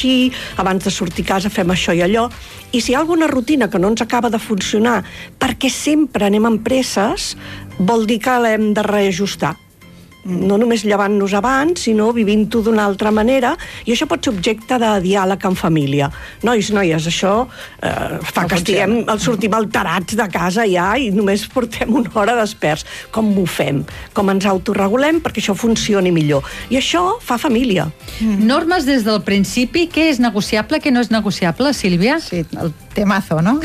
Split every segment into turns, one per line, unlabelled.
així, abans de sortir a casa fem això i allò, i si hi ha alguna rutina que no ens acaba de funcionar perquè sempre anem amb presses, vol dir que l'hem de reajustar. No només llevant-nos abans, sinó vivint-ho d'una altra manera, i això pot ser objecte de diàleg en família. Nois, noies, això fa que sortim alterats de casa ja i només portem una hora desperts. Com ho fem? Com ens autorregulem perquè això funcioni millor? I això fa família.
Normes des del principi, què és negociable, què no és negociable, Sílvia?
Sí, el temazo, no?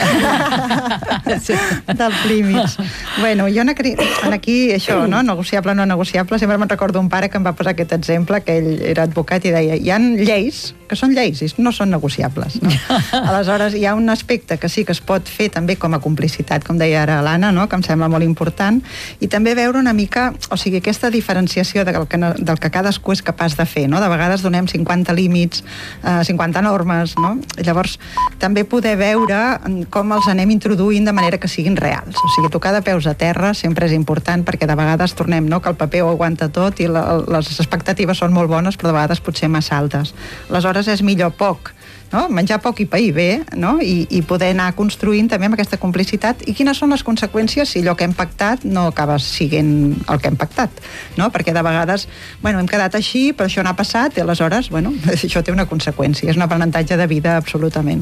Dels límits. Bueno, jo aquí, això, no? Negociable, no negociable, sempre me'n recordo un pare que em va posar aquest exemple, que ell era advocat i deia, hi ha lleis que són lleis i no són negociables, no? Aleshores, hi ha un aspecte que sí que es pot fer també com a complicitat, com deia ara l'Anna, no? Que em sembla molt important, i també veure una mica, o sigui, aquesta diferenciació del que cadascú és capaç de fer, no? De vegades donem 50 límits, 50 normes, no? Llavors, també poder veure com els anem introduint de manera que siguin reals. O sigui, tocar de peus a terra sempre és important, perquè de vegades tornem, no?, que el paper ho aguanta tot i les expectatives són molt bones, però de vegades potser massa altes. Aleshores és millor poc, no? Menjar poc i pair bé, no? I poder anar construint també amb aquesta complicitat. I quines són les conseqüències si allò que hem pactat no acaba sent el que hem pactat, no? Perquè de vegades, bueno, hem quedat així, però això no ha passat, i aleshores, bueno, això té una conseqüència. És un aprenentatge de vida absolutament.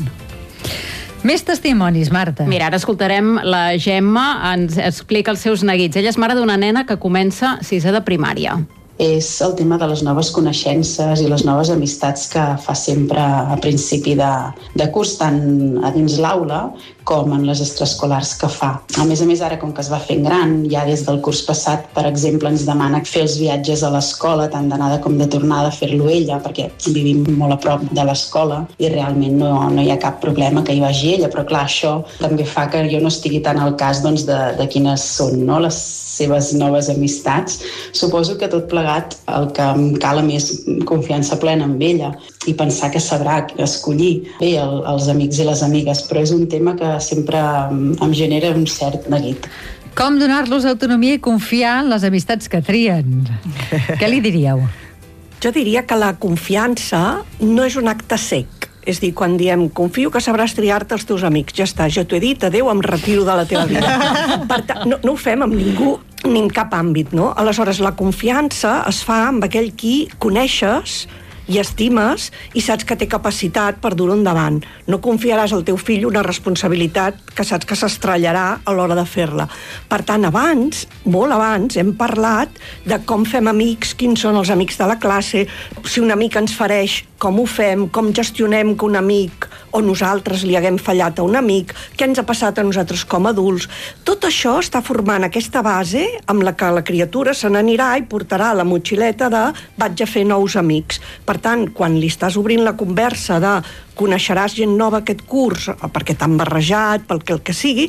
Més testimonis, Marta.
Mira, ara escoltarem la Gemma, ens explica els seus neguits. Ella és mare d'una nena que comença 6è de primària.
És el tema de les noves coneixences i les noves amistats que fa sempre a principi de curs, tant a dins l'aula com en les extraescolars que fa. A més, ara, com que es va fent gran, ja des del curs passat, per exemple, ens demana fer els viatges a l'escola, tant d'anada com de tornada, fer-lo ella, perquè vivim molt a prop de l'escola i realment no hi ha cap problema que hi vagi ella, però clar, això també fa que jo no estigui tan al cas de quines són, no?, les seves noves amistats. Suposo que tot plegat el que em cala més confiança plena amb ella i pensar que sabrà escollir bé els amics i les amigues, però és un tema que sempre em genera un cert neguit.
Com donar-los autonomia i confiar en les amistats que trien? Què li diríeu?
Jo diria que la confiança no és un acte sec. És dir, quan diem, confio que sabràs triar-te els teus amics, ja està, jo t'ho he dit, adéu, em retiro de la teva vida. Per tant, no ho fem amb ningú ni en cap àmbit, no? Aleshores, la confiança es fa amb aquell qui coneixes i estimes i saps que té capacitat per dur-ho endavant. No confiaràs al teu fill una responsabilitat que saps que s'estrellarà a l'hora de fer-la. Per tant, molt abans, hem parlat de com fem amics, quins són els amics de la classe, si un amic ens fereix, com ho fem, com gestionem que un amic o nosaltres li haguem fallat a un amic, què ens ha passat a nosaltres com a adults. Tot això està formant aquesta base amb la que la criatura se n'anirà i portarà la motxileta de vaig a fer nous amics. Per tant, quan li estàs obrint la conversa de coneixeràs gent nova aquest curs, perquè t'han barrejat, pel que el que sigui,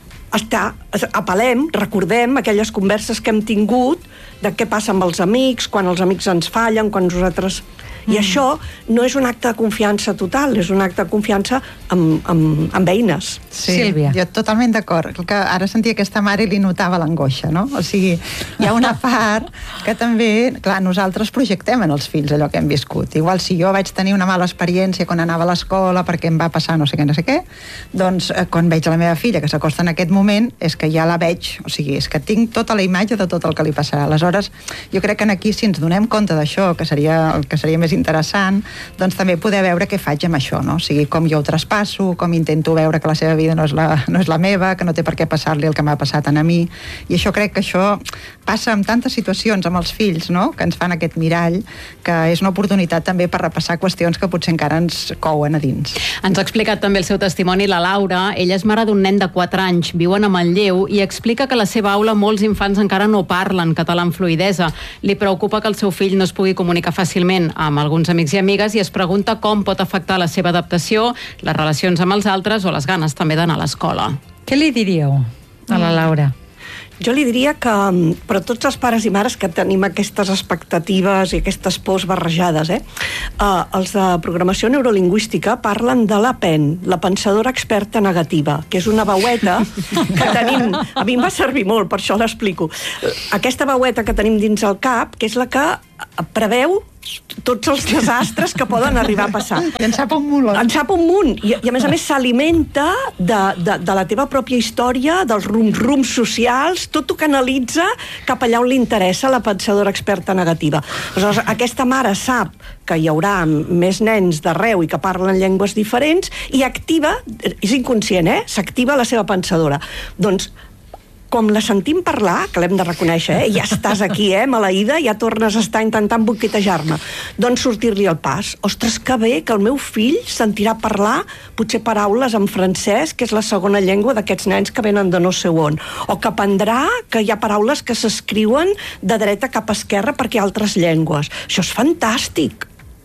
apel·lem, recordem aquelles converses que hem tingut de què passa amb els amics, quan els amics ens fallen, quan nosaltres... I això no és un acte de confiança total, és un acte de confiança amb eines.
Sí,
Sílvia.
Jo totalment d'acord. Que ara sentia aquesta mare i li notava l'angoixa, no? O sigui, hi ha una part que també, clar, nosaltres projectem en els fills allò que hem viscut. Igual si jo vaig tenir una mala experiència quan anava a l'escola perquè em va passar no sé què, doncs quan veig la meva filla que s'acosta en aquest moment és que ja la veig, o sigui, és que tinc tota la imatge de tot el que li passarà. Aleshores, jo crec que aquí si ens donem compte d'això, que seria més interessant, doncs també poder veure què faig amb això, no? O sigui, com jo ho traspasso, com intento veure que la seva vida no és la meva, que no té per què passar-li el que m'ha passat a mi, i això crec que això passa en tantes situacions amb els fills, no?, que ens fan aquest mirall, que és una oportunitat també per repassar qüestions que potser encara ens couen a dins.
Ens ha explicat també el seu testimoni la Laura. Ella és mare d'un nen de 4 anys, viuen a Manlleu, i explica que a la seva aula molts infants encara no parlen català amb fluïdesa. Li preocupa que el seu fill no es pugui comunicar fàcilment amb alguns amics i amigues i es pregunta com pot afectar la seva adaptació, les relacions amb els altres o les ganes també d'anar a l'escola.
Què li diríeu a la Laura?
Jo li diria que, però tots els pares i mares que tenim aquestes expectatives i aquestes pors barrejades, els de programació neurolingüística parlen de la PEN, la pensadora experta negativa, que és una veueta que tenim, a mi em va servir molt, per això l'explico. Aquesta veueta que tenim dins el cap, que és la que preveu tots els desastres que poden arribar a passar.
I en sap un munt.
En sap un munt. I a més s'alimenta de la teva pròpia història, dels rums socials, tot ho canalitza cap allà on li interessa la pensadora experta negativa. Aleshores, aquesta mare sap que hi haurà més nens d'arreu i que parlen llengües diferents i activa, és inconscient, s'activa la seva pensadora. Doncs, com la sentim parlar, que l'hem de reconèixer, ja estàs aquí, maleïda, ja tornes a estar intentant boquetejar-me, doncs sortir-li al pas. Ostres, que bé que el meu fill sentirà parlar potser paraules en francès, que és la segona llengua d'aquests nens que venen de no sé on, o que aprendrà que hi ha paraules que s'escriuen de dreta cap a esquerra perquè hi ha altres llengües. Això és fantàstic.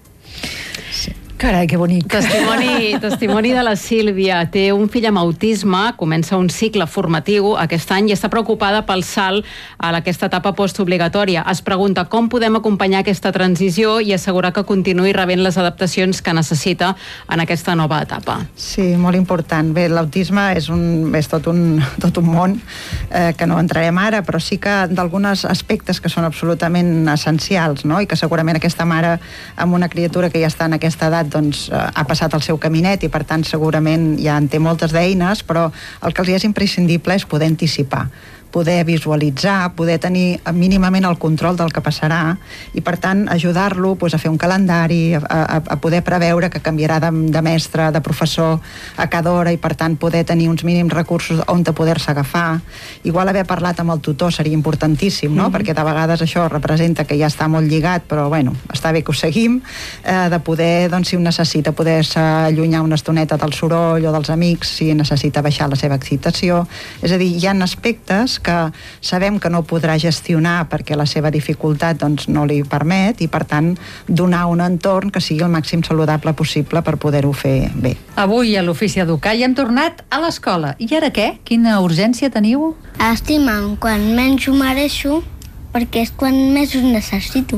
Carai, que bonic.
Testimoni de la Sílvia. Té un fill amb autisme, comença un cicle formatiu aquest any i està preocupada pel salt a aquesta etapa postobligatòria. Es pregunta com podem acompanyar aquesta transició i assegurar que continuï rebent les adaptacions que necessita en aquesta nova etapa.
Sí, molt important. Bé, l'autisme és tot un món que no entrarem ara, però sí que d'alguns aspectes que són absolutament essencials, no? I que segurament aquesta mare amb una criatura que ja està en aquesta edat doncs, ha passat el seu caminet i per tant segurament ja en té moltes d'eines, però el que els és imprescindible és poder anticipar, poder visualitzar, poder tenir mínimament el control del que passarà i per tant ajudar-lo a fer un calendari, a poder preveure que canviarà de mestre, de professor a cada hora i per tant poder tenir uns mínims recursos on poder-se agafar. Igual haver parlat amb el tutor seria importantíssim, no? Perquè de vegades això representa que ja està molt lligat, però bueno, està bé que ho seguim, de poder, doncs, si ho necessita, poder-se allunyar una estoneta del soroll o dels amics, si necessita baixar la seva excitació. És a dir, hi ha aspectes que sabem que no podrà gestionar perquè la seva dificultat doncs, no li permet i, per tant, donar un entorn que sigui el màxim saludable possible per poder-ho fer bé.
Avui a l'Ofici Educar ja hem tornat a l'escola. I ara què? Quina urgència teniu?
Estima'm quan menys ho mereixo perquè és quan més ho necessito.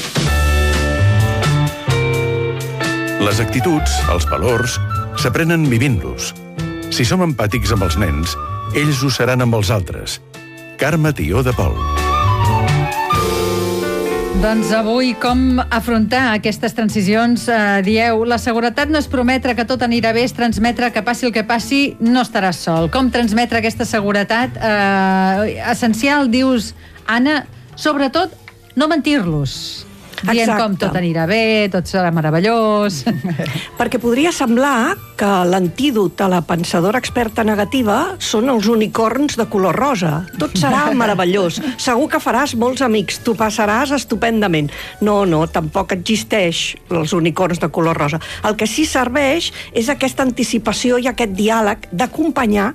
Les actituds, els valors, s'aprenen vivint-los. Si som empàtics amb els nens, ells ho seran amb els altres. Carme Tió de Pol.
Doncs avui, com afrontar aquestes transicions? Dieu, la seguretat no és prometre que tot anirà bé, és transmetre que passi el que passi, no estaràs sol. Com transmetre aquesta seguretat? Essencial, dius, Anna, sobretot no mentir-los. Dient com tot anirà bé, tot serà meravellós.
Perquè podria semblar que l'antídot a la pensadora experta negativa són els unicorns de color rosa. Tot serà meravellós. Segur que faràs molts amics, t'ho passaràs estupendament. No, tampoc existeix els unicorns de color rosa. El que sí serveix és aquesta anticipació i aquest diàleg d'acompanyar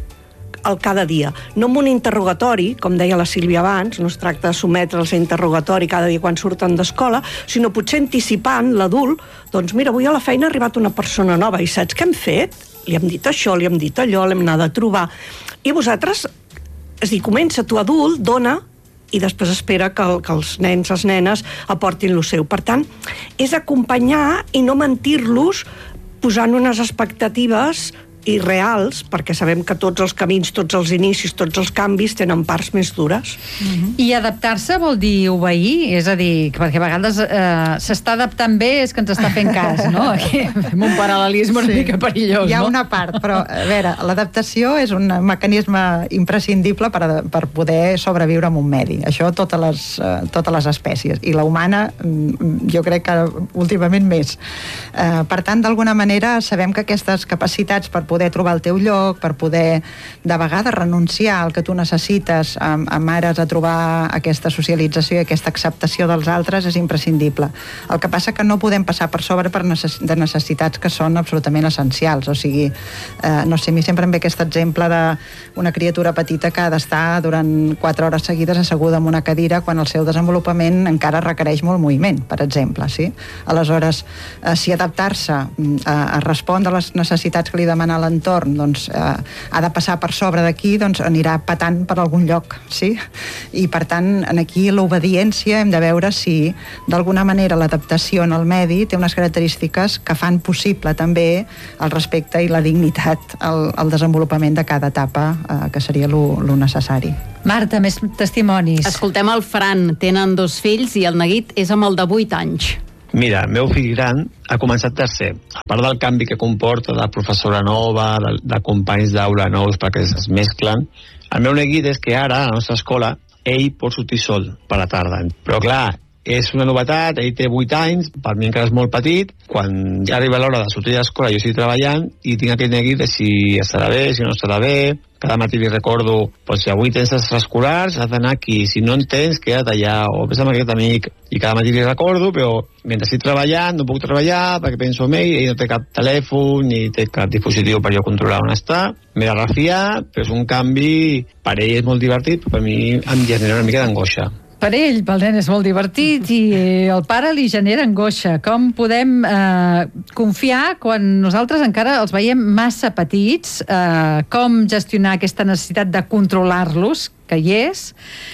el cada dia. No amb un interrogatori, com deia la Sílvia abans, no es tracta de sotmetre'ls a interrogatori cada dia quan surten d'escola, sinó potser anticipant l'adult, doncs mira, avui a la feina ha arribat una persona nova i saps què hem fet? Li hem dit això, li hem dit allò, l'hem anat a trobar. I vosaltres, és a dir, comença tu adult, dona, i després espera que els nens, les nenes aportin lo seu. Per tant, és acompanyar i no mentir-los posant unes expectatives irreals, perquè sabem que tots els camins, tots els inicis, tots els canvis tenen parts més dures.
I adaptar-se vol dir obeir? És a dir, perquè a vegades s'està adaptant bé, és que ens està fent cas, no? Aquí fem un paral·lelisme una mica perillós, no?
Hi ha una part, però, a veure, l'adaptació és un mecanisme imprescindible per poder sobreviure en un medi. Això totes les espècies. I la humana, jo crec que últimament més. Per tant, d'alguna manera, sabem que aquestes capacitats per poder trobar el teu lloc, per poder de vegades renunciar al que tu necessites amb ares a trobar aquesta socialització i aquesta acceptació dels altres és imprescindible. El que passa que no podem passar per sobre de necessitats que són absolutament essencials. O sigui, no sé, a mi sempre em ve aquest exemple d'una criatura petita que ha d'estar durant 4 hores seguides asseguda en una cadira quan el seu desenvolupament encara requereix molt moviment, per exemple, sí? Aleshores, si adaptar-se a respondre a les necessitats que li demana l'entorn doncs, ha de passar per sobre d'aquí, doncs anirà patant per algun lloc, sí? I per tant, aquí l'obediència hem de veure si d'alguna manera l'adaptació en el medi té unes característiques que fan possible també el respecte i la dignitat al desenvolupament de cada etapa, que seria lo necessari.
Marta, més testimonis.
Escoltem el Fran, tenen 2 fills i el neguit és amb el de 8 anys.
Mira, el meu fill gran ha començat tercer. A part del canvi que comporta de professora nova, de companys d'aula nous perquè es mesclen, el meu neguit és que ara, a la nostra escola, ell pot sortir sol per la tarda. Però clar, és una novetat, ell té 8 anys, per mi encara és molt petit, quan ja arriba l'hora de sortir a l'escola jo estic treballant i tinc aquest neguit de si estarà bé, si no estarà bé. Cada matí li recordo, si avui tens extraescolars, has d'anar aquí, si no en tens, queda't allà, o vés amb aquest amic. I cada matí li recordo, però mentre estic treballant, no puc treballar, perquè penso en ell no té cap telèfon, ni té cap dispositiu per jo controlar on està. M'he de refiar, però és un canvi, per ell és molt divertit, però per mi em genera una mica d'angoixa.
Per ell, pel nen és molt divertit i el pare li genera angoixa. Com podem confiar quan nosaltres encara els veiem massa petits? Com gestionar aquesta necessitat de controlar-los, que hi és,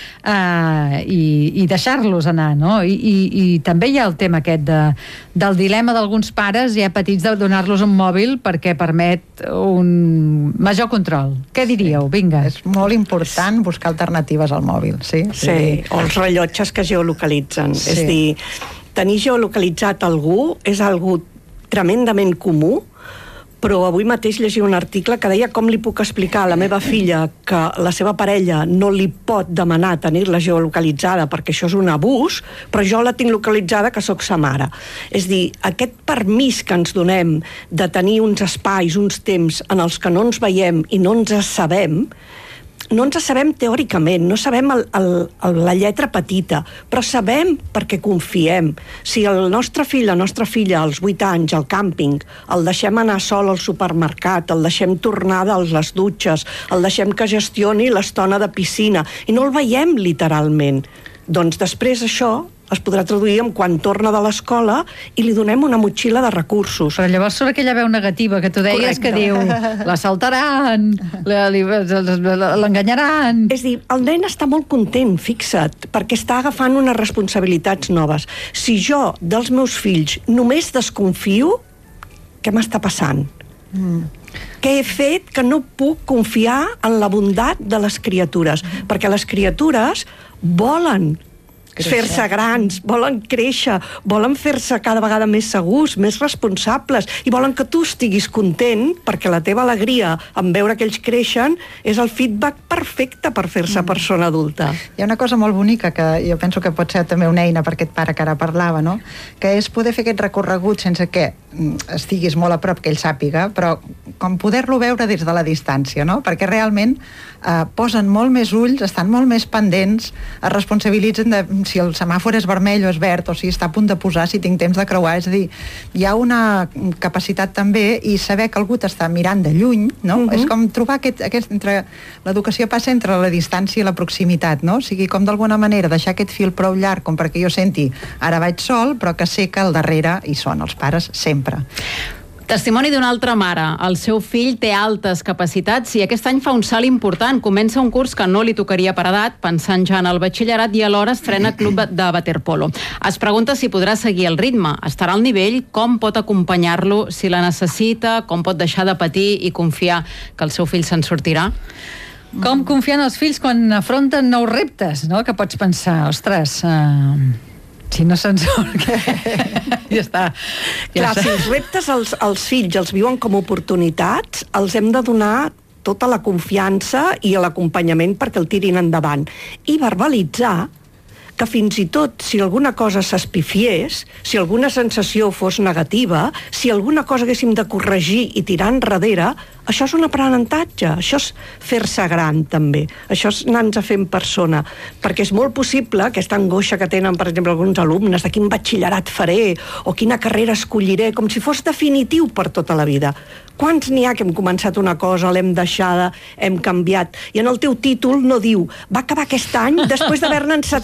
i deixar-los anar, no? I també hi ha el tema aquest del dilema d'alguns pares ja petits de donar-los un mòbil perquè permet un major control. Què diríeu? Vinga.
És molt important buscar alternatives al mòbil, sí?
Sí, o els rellotges que geolocalitzen. Sí. És dir, tenir geolocalitzat algú és algo tremendament comú, però avui mateix llegia un article que deia com li puc explicar a la meva filla que la seva parella no li pot demanar tenir-la geolocalitzada perquè això és un abús, però jo la tinc localitzada que sóc sa mare. És dir, aquest permís que ens donem de tenir uns espais, uns temps en els que no ens veiem i no ens sabem, teòricament, no sabem la lletra petita, però sabem perquè confiem. Si el nostre fill, la nostra filla, als 8 anys, al càmping, el deixem anar sol al supermercat, el deixem tornar de les dutxes, el deixem que gestioni l'estona de piscina, i no el veiem literalment, doncs després això es podrà traduir en quan torna de l'escola i li donem una motxilla de recursos.
Però llavors surt aquella veu negativa que tu deies. Correcte. Que diu, l'assaltaran, l'enganyaran.
És dir, el nen està molt content, fixa't, perquè està agafant unes responsabilitats noves. Si jo, dels meus fills, només desconfio, què m'està passant? Què he fet que no puc confiar en la bondat de les criatures? Perquè les criatures volen fer-se grans, volen créixer, volen fer-se cada vegada més segurs, més responsables, i volen que tu estiguis content perquè la teva alegria en veure que ells creixen és el feedback perfecte per fer-se persona adulta.
Hi ha una cosa molt bonica que jo penso que pot ser també una eina per aquest pare que ara parlava, no? Que és poder fer aquest recorregut sense que estiguis molt a prop que ell sàpiga, però com poder-lo veure des de la distància, no? Perquè realment posen molt més ulls, estan molt més pendents, es responsabilitzen de si el semàfor és vermell o és verd, o si està a punt de posar, si tinc temps de creuar. És a dir, hi ha una capacitat també, i saber que algú t'està mirant de lluny, no? És com trobar l'educació passa entre la distància i la proximitat, no? O sigui, com d'alguna manera deixar aquest fil prou llarg com perquè jo senti, ara vaig sol, però que sé que al darrere hi són els pares sempre.
Testimoni d'una altra mare. El seu fill té altes capacitats i aquest any fa un salt important. Comença un curs que no li tocaria per edat, pensant ja en el batxillerat, i alhora estrena club de waterpolo. Es pregunta si podrà seguir el ritme, estarà al nivell, com pot acompanyar-lo si la necessita, com pot deixar de patir i confiar que el seu fill se'n sortirà.
Com confiar en els fills quan afronten nous reptes, no? Que pots pensar, ostres, si no se'n surt, ja està.
Clar, si els reptes els fills els viuen com oportunitats, els hem de donar tota la confiança i l'acompanyament perquè el tirin endavant. I verbalitzar que fins i tot si alguna cosa s'espifiés, si alguna sensació fos negativa, si alguna cosa haguéssim de corregir i tirar enrere, això és un aprenentatge, això és fer-se gran també, això és anar-nos fent persona, perquè és molt possible aquesta angoixa que tenen, per exemple, alguns alumnes, de quin batxillerat faré o quina carrera escolliré, com si fos definitiu per tota la vida. Quants n'hi ha que hem començat una cosa, l'hem deixada, hem canviat, i en el teu títol no diu va acabar aquest any després d'haver-ne encetat 2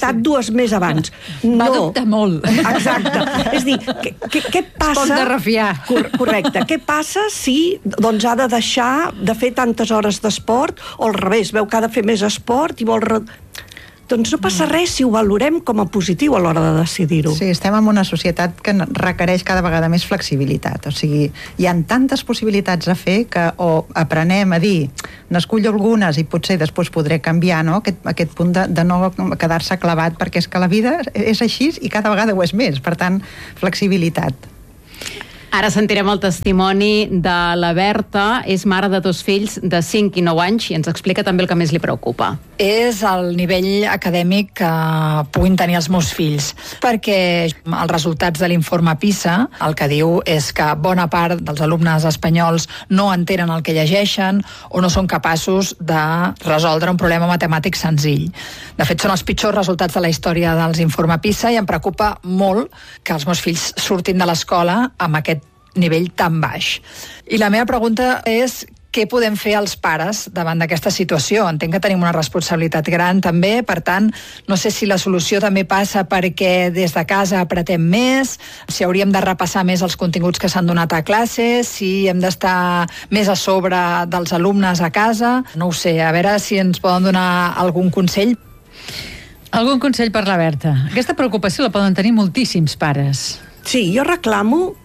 dues més abans.
Va dubtar molt.
Exacte. És dir, què passa...
Es pot de refiar.
Correcte. Què passa si doncs, ha de deixar de fer tantes hores d'esport o al revés, veu que ha de fer més esport i vol... Doncs no passa res si ho valorem com a positiu a l'hora de decidir-ho.
Sí, estem en una societat que requereix cada vegada més flexibilitat. O sigui, hi ha tantes possibilitats a fer que o aprenem a dir n'escullo algunes i potser després podré canviar, no? Aquest punt de no quedar-se clavat, perquè és que la vida és així i cada vegada ho és més. Per tant, flexibilitat.
Ara sentirem el testimoni de la Berta. És mare de 2 fills de 5 i 9 anys i ens explica també el que més li preocupa.
És el nivell acadèmic que puguin tenir els meus fills, perquè els resultats de l'informe PISA el que diu és que bona part dels alumnes espanyols no entenen el que llegeixen o no són capaços de resoldre un problema matemàtic senzill. De fet, són els pitjors resultats de la història dels informe PISA i em preocupa molt que els meus fills surtin de l'escola amb aquest nivell tan baix. I la meva pregunta és què podem fer els pares davant d'aquesta situació? Entenc que tenim una responsabilitat gran també, per tant, no sé si la solució també passa perquè des de casa apretem més, si hauríem de repassar més els continguts que s'han donat a classe, si hem d'estar més a sobre dels alumnes a casa, no ho sé, a veure si ens poden donar algun consell.
Algun consell per la Berta? Aquesta preocupació la poden tenir moltíssims pares.
Sí, jo reclamo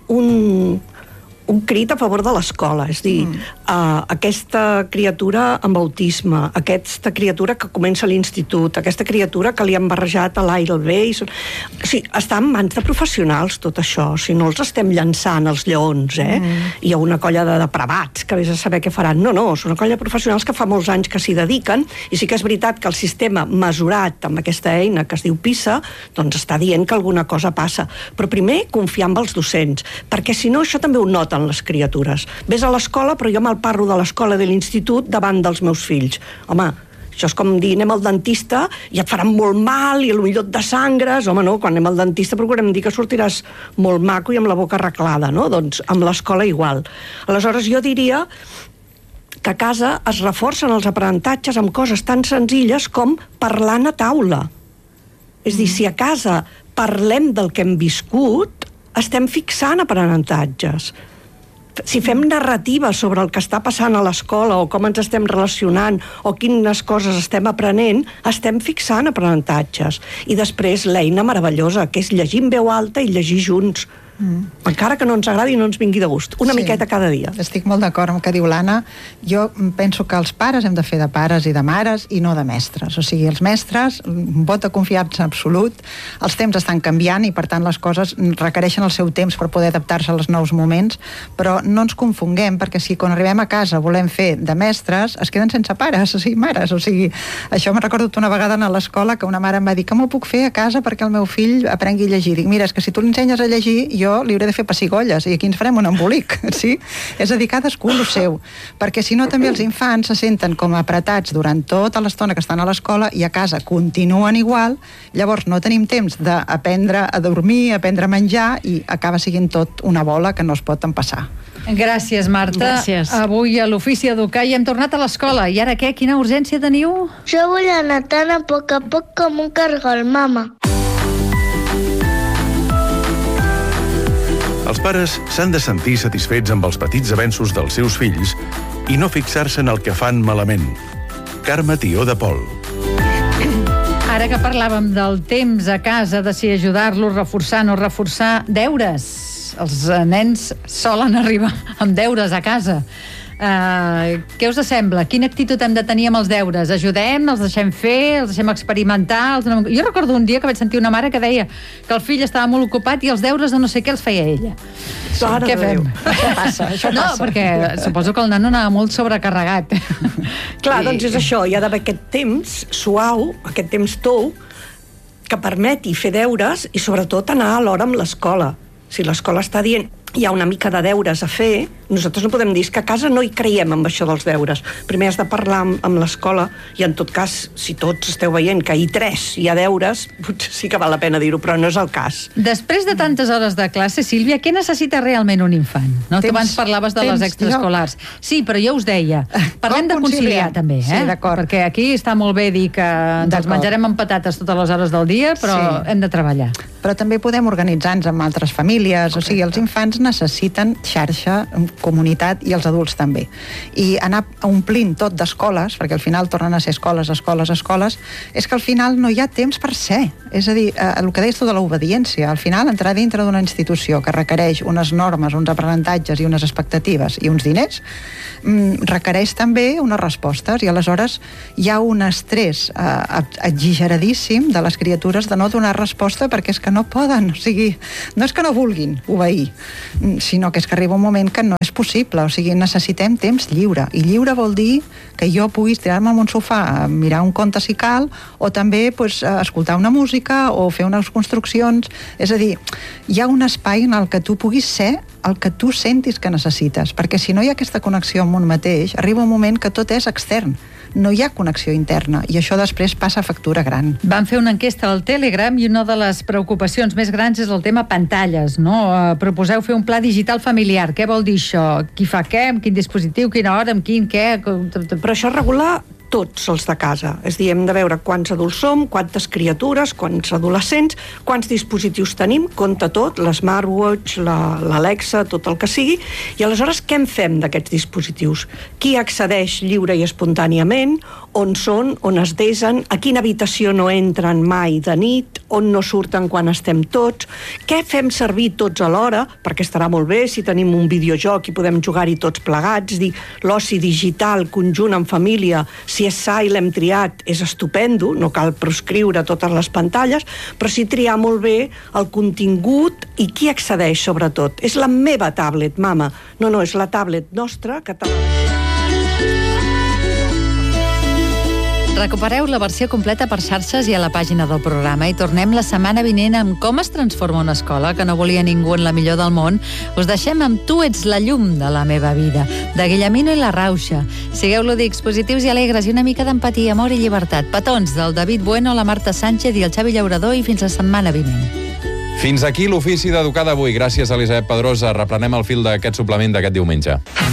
un crit a favor de l'escola, és dir, aquesta criatura amb autisme, aquesta criatura que comença a l'institut, aquesta criatura que li han barrejat a l'A i el B, o sigui, està en mans de professionals tot això, si no els estem llançant els lleons, hi ha una colla de depravats que vés a saber què faran, no, és una colla de professionals que fa molts anys que s'hi dediquen, i sí que és veritat que el sistema mesurat amb aquesta eina que es diu PISA, doncs està dient que alguna cosa passa, però primer confiar en els docents, perquè si no això també ho noten les criatures. Ves a l'escola, però jo me'l parlo de l'escola i de l'institut davant dels meus fills. Home, això és com dir, anem al dentista i et faran molt mal i potser et desangres. Home, no, quan anem al dentista procurem dir que sortiràs molt maco i amb la boca arreglada, no? Doncs amb l'escola igual. Aleshores, jo diria que a casa es reforcen els aprenentatges amb coses tan senzilles com parlant a taula. És dir, si a casa parlem del que hem viscut, estem fixant aprenentatges. Si fem narrativa sobre el que està passant a l'escola o com ens estem relacionant o quines coses estem aprenent, estem fixant aprenentatges. I després l'eina meravellosa, que és llegir en veu alta i llegir junts. Encara que no ens agradi i no ens vingui de gust. Una miqueta cada dia.
Estic molt d'acord amb el que diu l'Anna. Jo penso que els pares hem de fer de pares i de mares i no de mestres. O sigui, els mestres, un vot de confiança absolut, els temps estan canviant i per tant les coses requereixen el seu temps per poder adaptar-se als nous moments, però no ens confonguem, perquè si quan arribem a casa volem fer de mestres, es queden sense pares, o sigui, mares. O sigui, això me'n recordo una vegada a l'escola que una mare em va dir que m'ho puc fer a casa perquè el meu fill aprengui a llegir. Dic, mira, és que si tu l'ensenyes a llegir, jo li hauré de fer pessigolles i aquí ens farem un embolic, sí? És a dir, cadascú el seu, perquè si no també els infants se senten com apretats durant tota l'estona que estan a l'escola i a casa continuen igual, llavors no tenim temps d'aprendre a dormir, aprendre a menjar i acaba sent tot una bola que no es pot empassar.
Gràcies, Marta.
Gràcies.
Avui a l'ofici Educar i hem tornat a l'escola. I ara què? Quina urgència teniu?
Jo vull anar tan a poc com un cargol, mama.
Els pares s'han de sentir satisfets amb els petits avenços dels seus fills i no fixar-se en el que fan malament. Carme Tió de Pol.
Ara que parlàvem del temps a casa, de si ajudar-los, reforçar, no reforçar, deures. Els nens solen arribar amb deures a casa. Què us sembla? Quina actitud hem de tenir amb els deures? Ajudem? Els deixem fer? Els deixem experimentar? Jo recordo un dia que vaig sentir una mare que deia que el fill estava molt ocupat i els deures de no sé què els feia ella. Què fem?
Això passa.
No, perquè suposo que el nano anava molt sobrecarregat.
Clar, doncs és això, hi ha d'haver aquest temps suau, aquest temps tou, que permeti fer deures i sobretot anar a l'hora amb l'escola. Si l'escola està dient hi ha una mica de deures a fer, nosaltres no podem dir que a casa no hi creiem amb això dels deures. Primer has de parlar amb l'escola i en tot cas, si tots esteu veient que ahir 3 hi ha deures, potser sí que val la pena dir-ho, però no és el cas.
Després de tantes hores de classe, Sílvia, què necessita realment un infant? No? Tu abans parlaves de les extraescolars. Sí, però jo us deia, parlem de conciliar també,
Sí, d'acord.
Perquè aquí està molt bé dir que ens menjarem amb patates totes les hores del dia, però hem de treballar.
Però també podem organitzar-nos amb altres famílies, o sigui, els infants necessiten xarxa, comunitat i els adults també. I anar omplint tot d'escoles, perquè al final tornen a ser escoles, és que al final no hi ha temps per ser. És a dir, el que deies tu de l'obediència, al final entrar dintre d'una institució que requereix unes normes, uns aprenentatges i unes expectatives i uns diners, requereix també unes respostes, i aleshores hi ha un estrès exageradíssim de les criatures de no donar resposta perquè és que no poden, o sigui, no és que no vulguin obeir, sinó que és que arriba un moment que no és possible, o sigui, necessitem temps lliure, i lliure vol dir que jo pugui estirar-me en un sofà, mirar un conte si cal, o també escoltar una música o fer unes construccions, és a dir, hi ha un espai en el que tu puguis ser el que tu sentis que necessites, perquè si no hi ha aquesta connexió amb un mateix, arriba un moment que tot és extern, no hi ha connexió interna, i això després passa factura gran.
Van fer una enquesta al Telegram i una de les preocupacions més grans és el tema pantalles, no? Proposeu fer un pla digital familiar. Què vol dir això? Qui fa què? Amb quin dispositiu? Quina hora? Amb quin què?
Però això regular tots els de casa. És a dir, hem de veure quants adults som, quantes criatures, quants adolescents, quants dispositius tenim, compta tot, l'Smartwatch, l'Alexa, tot el que sigui, i aleshores què en fem d'aquests dispositius? Qui accedeix lliure i espontàniament? On són? On es desen? A quina habitació no entren mai de nit? On no surten quan estem tots? Què fem servir tots alhora? Perquè estarà molt bé si tenim un videojoc i podem jugar-hi tots plegats, dir l'oci digital, conjunt en família, si és sa i l'hem triat, és estupendo, no cal proscriure totes les pantalles, però sí triar molt bé el contingut i qui accedeix, sobretot. És la meva tablet, mama. No, és la tablet nostra que
Recupereu la versió completa per xarxes i a la pàgina del programa i tornem la setmana vinent amb com es transforma una escola que no volia ningú en la millor del món. Us deixem amb Tu ets la llum de la meva vida, de Guillemino i la Rauxa. Sigueu lúdics, positius i alegres i una mica d'empatia, amor i llibertat. Petons del David Bueno, la Marta Sánchez i el Xavi Llaurador, i fins la setmana vinent.
Fins aquí l'ofici d'educar d'avui. Gràcies a Elisabet Pedrosa. Reprenem el fil d'aquest suplement d'aquest diumenge.